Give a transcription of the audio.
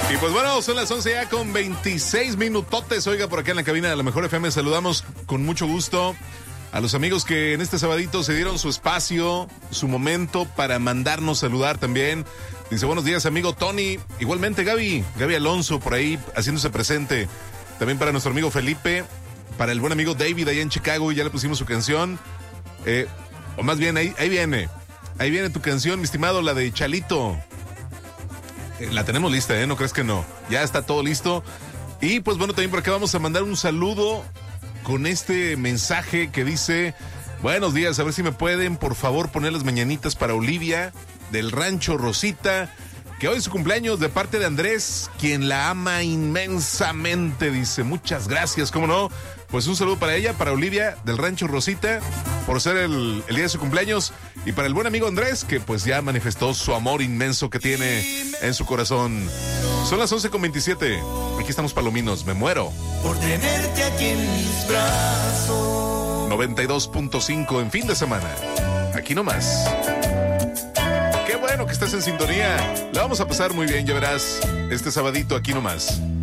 Y pues bueno, son las 11 ya con 26 minutotes. Oiga, por acá en la cabina de la Mejor FM saludamos con mucho gusto a los amigos que en este sabadito se dieron su espacio, su momento para mandarnos saludar también. Dice, buenos días, amigo Tony. Igualmente Gaby Alonso por ahí haciéndose presente. También para nuestro amigo Felipe, para el buen amigo David allá en Chicago, ya le pusimos su canción. O más bien, ahí viene tu canción, mi estimado, la de Chalito. La tenemos lista, no crees que no. Ya está todo listo. Y pues bueno, también por acá vamos a mandar un saludo con este mensaje que dice, buenos días, a ver si me pueden por favor poner las mañanitas para Olivia del Rancho Rosita, que hoy es su cumpleaños, de parte de Andrés, quien la ama inmensamente. Dice, muchas gracias, ¿cómo no? Pues un saludo para ella, para Olivia del Rancho Rosita, por ser el día de su cumpleaños, y para el buen amigo Andrés, que pues ya manifestó su amor inmenso que tiene en su corazón. Son las 11:27, aquí estamos palominos, me muero. Por tenerte aquí en mis brazos. 92.5 en fin de semana, aquí nomás. Qué bueno que estás en sintonía, la vamos a pasar muy bien, ya verás, este sabadito aquí nomás.